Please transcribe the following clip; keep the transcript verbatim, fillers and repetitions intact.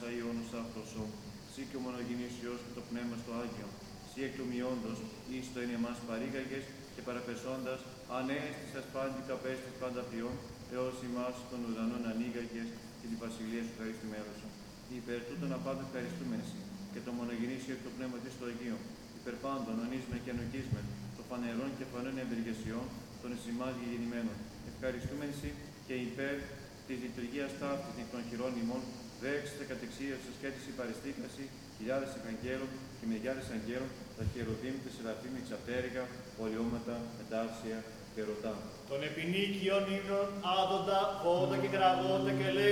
Αϊόνος αυτοσό, σύ και ο μονογενής Υιός και το Πνεύμα στο Άγιο, σύ εκ του μειόντος, εις το εν εμάς παρήγαγες και παραπεσόντας, ανέστησας πάντη καπέστης πάντα ποιόν, έως ημάς των ουρανών ανοίγαγες και την βασιλεία σου χαριστημένωσον. Υπέρ τούτων απάντων ευχαριστούμεν εσύ, και το μονογενής Υιό και το Πνεύμα της στο Αγίο, υπέρ πάντων ονείσμεν και ανοκίσμεν, το φανερών και φανών ευεργεσιών, των εις ημάς γεννημένων. Ευχαριστούμεν εσύ και υπέρ της λειτουργίας ταύτης νυ των χειρών ημών, δέξτε κατεξίωσης και της υπαριστήκαση, χιλιάδες αγγέλων και μυριάδες αγγέλων, τα χερουβίμ, τα σεραφείμ, εξαπτέρυγα, πολιώματα, μετάρσια και ρωτά. Των επινίκιων ύμνων άδοντα, βόντα και γραγόντα και λέει